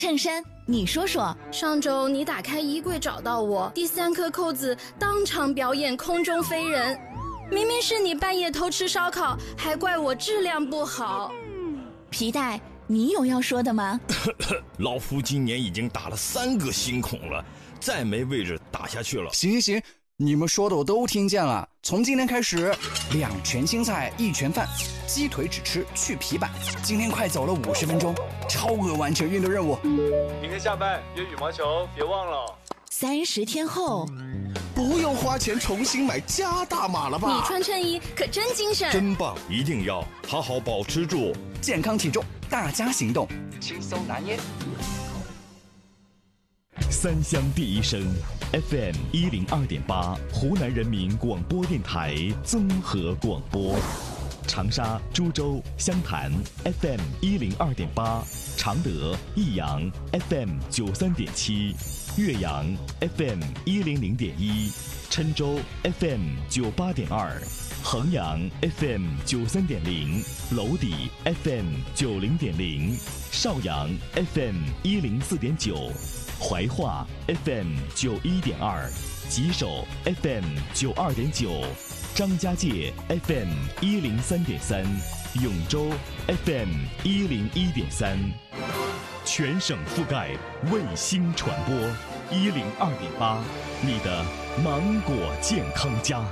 衬衫，你说说。 上周你打开衣柜找到我，第3颗扣子当场表演空中飞人。明明是你半夜偷吃烧烤，还怪我质量不好。 皮带，你有要说的吗？ 老夫今年已经打了3个新孔了，再没位置打下去了。 行，你们说的我都听见了。从今天开始，2全青菜1全饭，鸡腿只吃去皮板。今天快走了50分钟，超额完成运动任务。 明天下班约羽毛球，别忘了。 30天后， 不用花钱重新买加大码了吧？ 你穿衬衣可真精神， 真棒！一定要好好保持住健康体重，大家行动，轻松拿捏。 三乡第一声 FM 102.8，湖南人民广播电台综合广播。长沙、株洲、湘潭 FM 102.8，常德、益阳 FM 93.7，岳阳 FM 100.1，郴州 FM 98.2，衡阳 FM 93.0，娄底 FM 90.0，邵阳 FM 104.9，怀化 FM 91.2，吉首 FM 92.9，张家界 FM 103.3，永州 FM 101.3，全省覆盖卫星传播102.8，你的芒果健康家。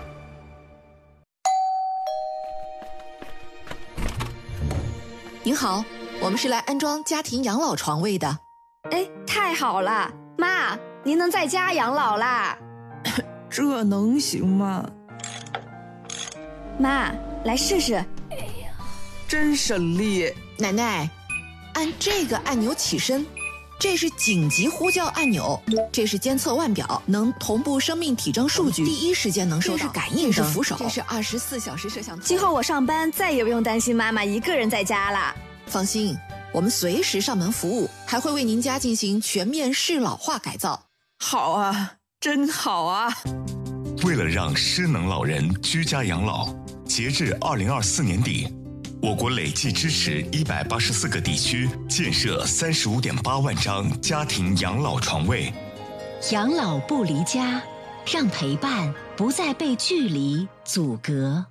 您好，我们是来安装家庭养老床位的。 哎，太好了，妈，您能在家养老啦？ 这能行吗？ 妈，来试试。 哎呀，真省力。 奶奶，按这个按钮起身，这是紧急呼叫按钮，这是监测腕表，能同步生命体征数据，第一时间能收到。这是感应灯，这是扶手，这是24小时摄像头。 今后我上班再也不用担心妈妈一个人在家了。 放心，我们随时上门服务，还会为您家进行全面适老化改造。 好啊，真好啊！ 为了让失能老人居家养老，截至2024年底，我国累计支持184个地区建设35.8万张家庭养老床位。 养老不离家，让陪伴不再被距离阻隔。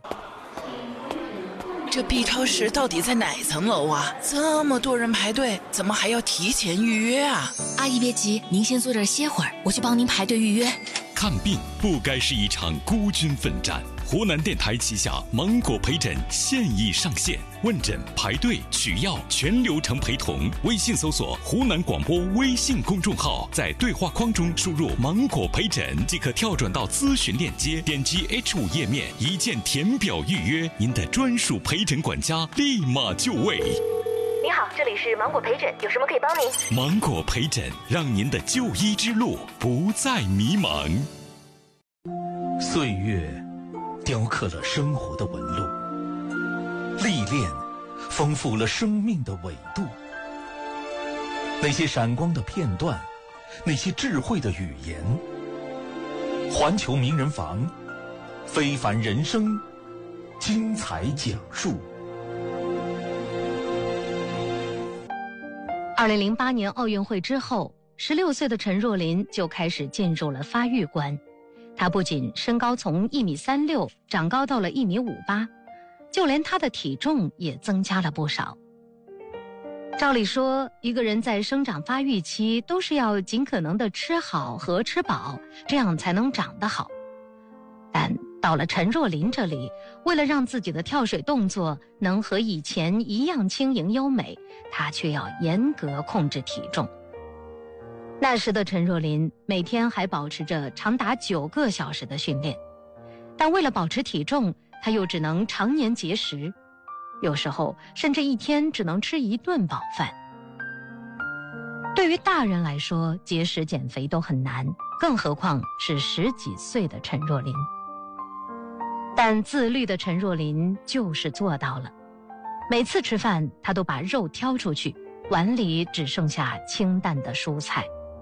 这 B 超市到底在哪层楼啊？这么多人排队，怎么还要提前预约啊？ 阿姨别急，您先坐这儿歇会儿，我去帮您排队预约。 看病不该是一场孤军奋战。湖南电台旗下芒果陪诊现已上线，问诊、排队、取药全流程陪同。微信搜索湖南广播微信公众号，在对话框中输入芒果陪诊即可跳转到咨询链接，点击 H5 页面一键填表预约，您的专属陪诊管家立马就位。 你好，这里是芒果陪诊，有什么可以帮您？ 芒果陪诊，让您的就医之路不再迷茫。 岁月雕刻了生活的纹路，历练丰富了生命的纬度。那些闪光的片段，那些智慧的语言，环球名人房，非凡人生，精彩讲述。 2008年奥运会之后，16岁的陈若琳就开始进入了发育关。她不仅身高从1.36米长高到了1.58米，就连她的体重也增加了不少。照理说，一个人在生长发育期都是要尽可能的吃好和吃饱，这样才能长得好。但到了陈若琳这里，为了让自己的跳水动作能和以前一样轻盈优美，她却要严格控制体重。那时的陈若琳每天还保持着长达9个小时的训练，但为了保持体重，她又只能常年节食，有时候甚至一天只能吃1顿饱饭。对于大人来说，节食减肥都很难，更何况是10几岁的陈若琳。但自律的陈若琳就是做到了，每次吃饭她都把肉挑出去，碗里只剩下清淡的蔬菜。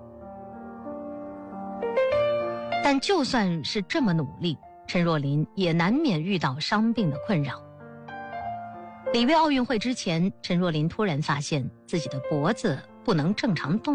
但就算是这么努力，陈若琳也难免遇到伤病的困扰。里约奥运会之前，陈若琳突然发现自己的脖子不能正常动